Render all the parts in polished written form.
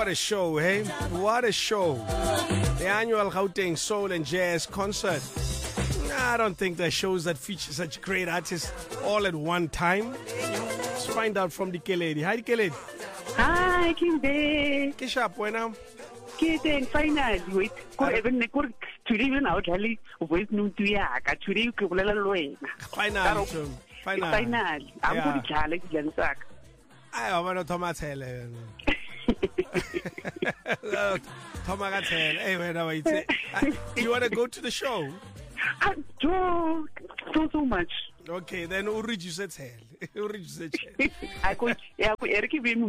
What a show, hey? What a show. The annual Gauteng Soul and Jazz concert. I don't think there are shows that feature such great artists all at one time. Let's find out from Dikeledi. Hi, Dikeledi. Hi, Kimbe. Kishap, wena? Kiteng, finally. Wait. Today when I was telling voice no to yaka. Today you could learn. Finally. Finally. I'm going to challenge Jansak. I want to Thomas Helen. Thomas Helen. Hey, wait. Do you want to go to the show? So much. Okay, then Uriju said hell. I could Eric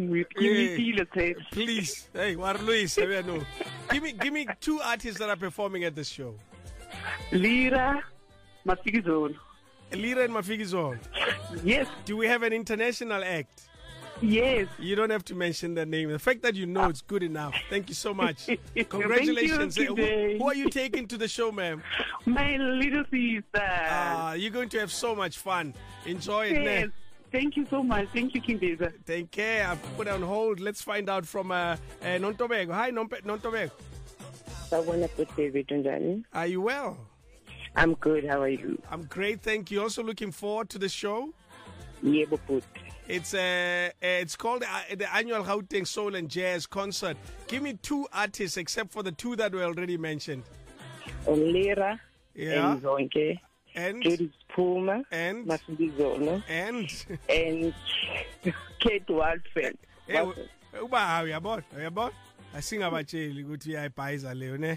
Please. Hey, what Luis? Give me two artists that are performing at this show. Lira Mafigizone. Lira and Mafigizone. Yes. Do we have an international act? Yes. You don't have to mention the name. The fact that you know it's good enough. Thank you so much. Congratulations. Thank you, who are you taking to the show, ma'am? My little sister. You're going to have so much fun. Enjoy it, yes. Thank you so much. Thank you, Kimbeza. Take care. I've put on hold. Let's find out from Nontobeko. Hi, Nontobeko. Are you well? I'm good. How are you? I'm great. Thank you. Also looking forward to the show. Yeah, but it's called the annual Gauteng Soul and Jazz concert. Give me two artists except for the two that were already mentioned. Lira and Zonke and Judith Puma and Masibizono and Kate Waldfeld. Uyabona asingabatsheli ukuthi uyayibhayiza leyo ne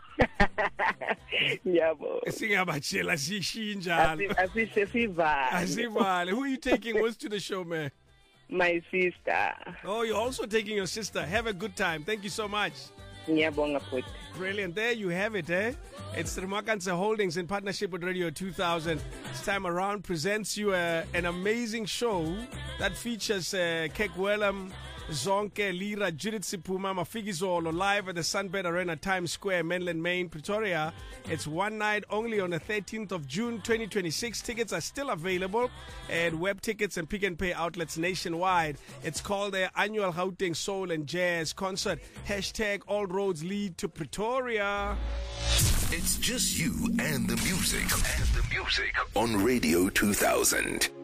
yabo singabatshela sishinjalo asivale. Who are you taking most to the show, man? My sister. Oh, you're also taking your sister. Have a good time. Thank you so much. Brilliant. There you have it, eh? It's Remakanse Holdings in partnership with Radio 2000. This time around presents you an amazing show that features Kek Wellam, Zonke, Lira, Judith Sipuma, Mafigizolo live at the Sunbed Arena, Times Square, Mainland, Maine, Pretoria. It's one night only on the 13th of June 2026. Tickets are still available at web tickets and Pick and Pay outlets nationwide. It's called the annual Gauteng Soul and Jazz concert. # all roads lead to Pretoria. It's just you and the music on Radio 2000.